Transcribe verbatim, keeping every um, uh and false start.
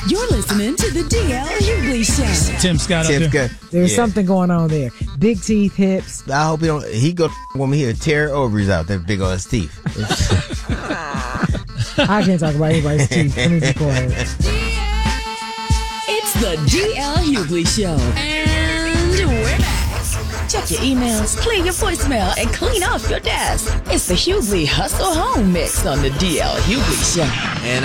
You're listening to the D L Hughley Show. Tim Scott. Tim up Scott. There's Yeah. something going on there. Big teeth, hips. I hope he don't. He go woman here tear ovaries out that big ass teeth. I can't talk about anybody's teeth. Let me be quiet. It's the D L Hughley Show. And we're back. Check your emails, clear your voicemail, and clean off your desk. It's the Hughley Hustle Home Mix on the D L Hughley Show. And